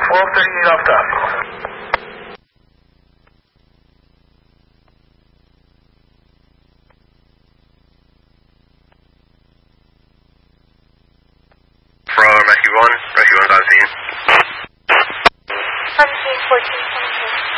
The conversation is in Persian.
1238 off top. From Rescue 1 on scene. On scene 1422.